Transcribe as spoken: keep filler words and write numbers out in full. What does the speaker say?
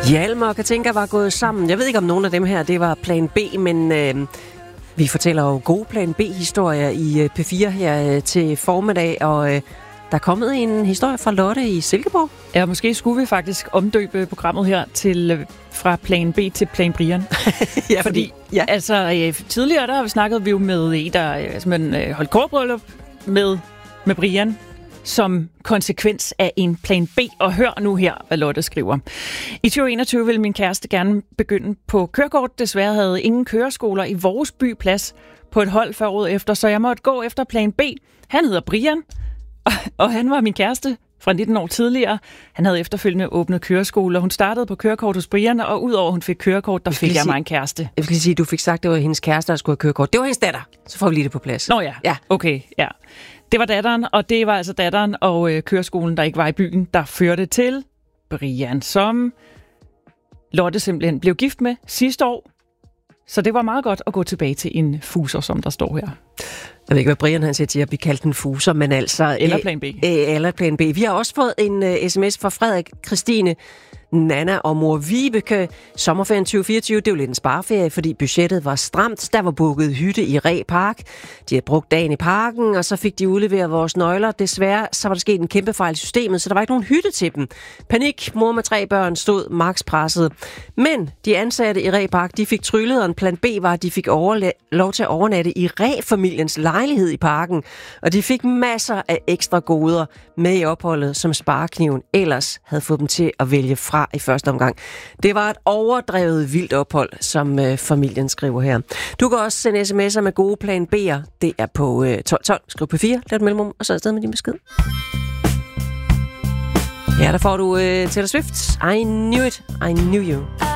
Hjalmar og Katinka var gået sammen. Jeg ved ikke, om nogen af dem her, det var plan B, men øh, vi fortæller jo gode plan B-historier i øh, P fire her øh, til formiddag, og øh, der er kommet en historie fra Lotte i Silkeborg. Ja, måske skulle vi faktisk omdøbe programmet her til øh, fra plan B til plan Brian. Ja, fordi, fordi ja. altså øh, tidligere der har vi snakket vi jo med en, der øh, simpelthen øh, holdt kårbryllup med, med Brian, som konsekvens af en plan B. Og hør nu her, hvad Lotte skriver. I tyve enogtyve ville min kæreste gerne begynde på kørekort. Desværre havde ingen køreskoler i vores by plads på et hold før året efter, så jeg måtte gå efter plan B. Han hedder Brian, og, og han var min kæreste fra nitten år tidligere. Han havde efterfølgende åbnet køreskoler. Hun startede på kørekort hos Brian, og udover hun fik kørekort, der fik jeg mig en kæreste. Jeg skal lige sige, at du fik sagt, at det var hendes kæreste, der skulle have kørekort. Det var hendes datter. Så får vi lige det på plads. Nå ja, ja. Okay, ja. Det var datteren, og det var altså datteren og øh, køreskolen, der ikke var i byen, der førte til Brian, som Lotte simpelthen blev gift med sidste år. Så det var meget godt at gå tilbage til en fuser, som der står her. Jeg ved ikke, hvad Brian han siger til at blive kaldt en fuser, men altså... Eller plan B. Øh, eller plan B. Vi har også fået en uh, sms fra Frederik, Christine, Nana og mor Vibeke. Sommerferien tyve fireogtyve, det var lidt en spareferie, fordi budgettet var stramt. Der var booket hytte i Re Park. De havde brugt dagen i parken, og så fik de udleveret vores nøgler. Desværre så var der sket en kæmpe fejl i systemet, så der var ikke nogen hytte til dem. Panik, mor med tre børn stod max presset. Men de ansatte i Re Park, de fik tryllet, og en plan B var, at de fik overla- lov til at overnatte i Re-familiens lejlighed i parken. Og de fik masser af ekstra goder med i opholdet, som sparekniven ellers havde fået dem til at vælge fra i første omgang. Det var et overdrevet vildt ophold, som øh, familien skriver her. Du kan også sende sms'er med gode plan B'er. Det er på øh, tolv tolv. Skriv P fire, lav et mellemrum, og så afsted med din besked. Ja, der får du øh, Taylor Swift. I knew it, I knew you.